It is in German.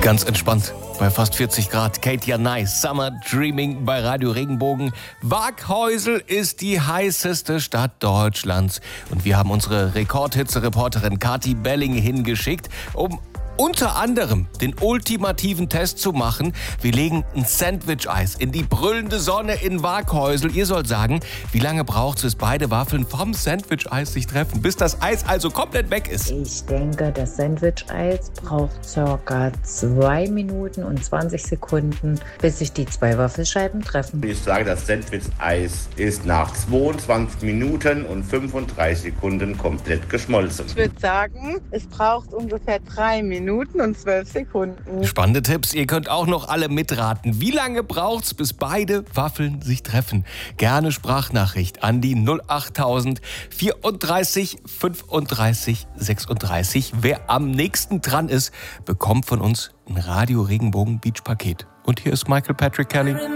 Ganz entspannt bei fast 40 Grad. Katia Nice, Summer Dreaming bei Radio Regenbogen. Waaghäusel ist die heißeste Stadt Deutschlands. Und wir haben unsere Rekordhitze-Reporterin Kati Belling hingeschickt, um unter anderem den ultimativen Test zu machen. Wir legen ein Sandwich-Eis in die brüllende Sonne in Waaghäusel. Ihr sollt sagen, wie lange braucht es, bis beide Waffeln vom Sandwich-Eis sich treffen, bis das Eis also komplett weg ist? Ich denke, das Sandwich-Eis braucht ca. 2 Minuten und 20 Sekunden, bis sich die 2 Waffelscheiben treffen. Ich sage, das Sandwich-Eis ist nach 22 Minuten und 35 Sekunden komplett geschmolzen. Ich würde sagen, es braucht ungefähr 3 Minuten und 12 Sekunden. Spannende Tipps. Ihr könnt auch noch alle mitraten. Wie lange braucht's, bis beide Waffeln sich treffen? Gerne Sprachnachricht an die 08000 34 35 36. Wer am nächsten dran ist, bekommt von uns ein Radio Regenbogen Beach Paket. Und hier ist Michael Patrick Kelly.